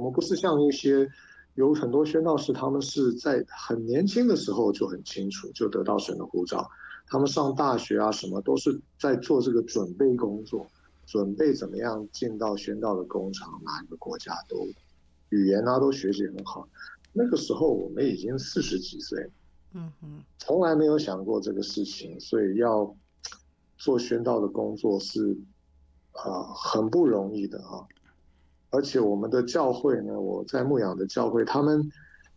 们不是像一些有很多宣道士，他们是在很年轻的时候就很清楚，就得到神的呼召。他们上大学啊，什么都是在做这个准备工作，准备怎么样进到宣道的工厂，哪一个国家都语言啊都学习很好。那个时候我们已经40几岁，从来没有想过这个事情，所以要做宣道的工作是很不容易的啊。而且我们的教会呢，我在牧养的教会，他们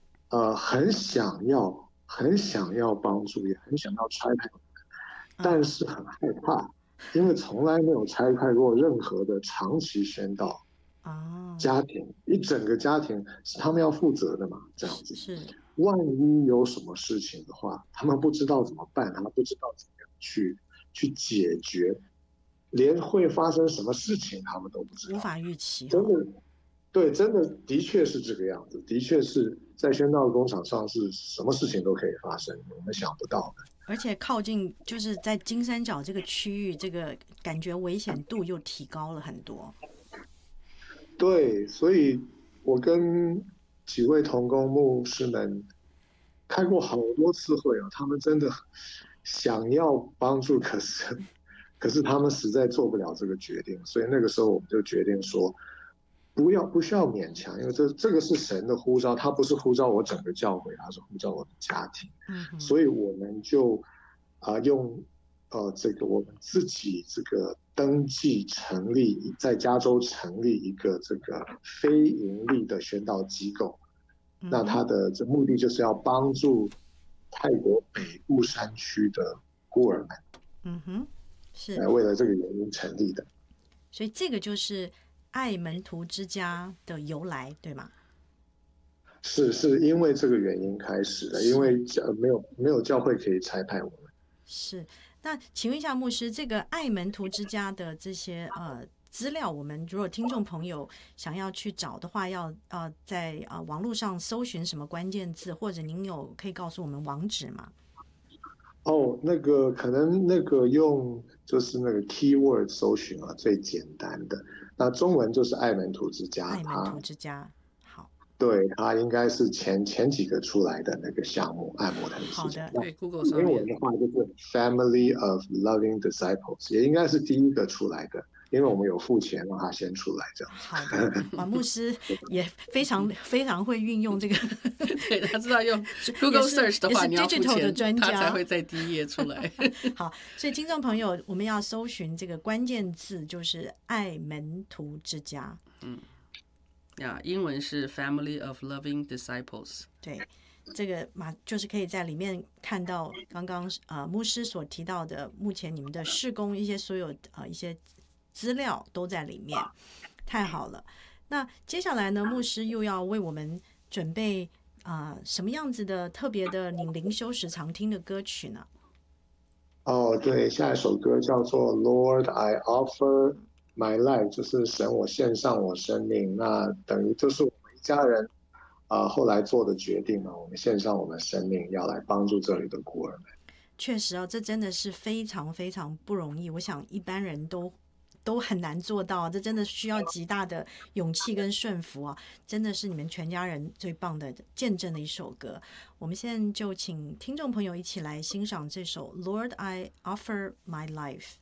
很想要帮助，也很想要差派我们，但是很害怕，因为从来没有差派过任何的长期宣道家庭，一整个家庭是他们要负责的嘛，这样子。万一有什么事情的话，他们不知道怎么办，他们不知道怎么样去解决，连会发生什么事情他们都不知道， 无法预期。 真的，对，真的的确是这个样子，的确是在宣道工厂上是什么事情都可以发生，我们想不到的。 而且靠近就是在金三角这个区域，这个感觉危险度又提高了很多。 对，所以我跟几位同工牧师们开过好多次会哦，他们真的想要帮助，可是他们实在做不了这个决定，所以那个时候我们就决定说，不需要勉强，因为这个是神的呼召，他不是呼召我整个教会，他是呼召我的家庭，所以我们就用这个我们自己这个登记成立，在加州成立一个这个非盈利的宣道机构，那它的这目的就是要帮助泰国北部山区的孤儿们， 是为了这个原因成立的。 所以这个就是爱门徒之家的由来，对吗？ 是因为这个原因开始的，因为没有教会可以差派我们。 是，那请问一下牧师，这个爱门徒之家的这些资料，我们如果听众朋友想要去找的话，要在网络上搜寻什么关键字，或者您可以告诉我们网址吗？ 那个可能那个用就是那个 keyword 搜寻啊，最简单的。那中文就是爱门徒之家， 爱门徒之家，好， 对，它应该是前几个出来的那个项目，爱摩腾之家。 好的， 对 ，Google 上面。 英文的话就是 Family of Loving Disciples， 也应该是第一个出来的，因为我们有付钱让他先出来这样。 好的，王牧师也非常会运用这个， 对，他知道用 Google Search 的话，你要付钱， 的专家， 他才会在第一页出来。 好，所以听众朋友，我们要搜寻这个关键字就是爱门徒之家。 英文是 Family of Loving Disciples。 对，这个就是可以在里面看到刚刚牧师所提到的，目前你们的事工一些所有一些资料都在里面，太好了。那接下来呢，牧师又要为我们准备什么样子的特别的你灵修时常听的歌曲呢？ 对，下一首歌叫做 Lord I Offer My Life， 就是神我献上我生命，那等于就是我们一家人后来做的决定嘛，我们献上我们生命，要来帮助这里的孤儿们。 确实这真的是非常非常不容易，我想一般人都很难做到，这真的需要极大的勇气跟顺服啊！真的是你们全家人最棒的见证的一首歌。我们现在就请听众朋友一起来欣赏这首 Lord I Offer My Life。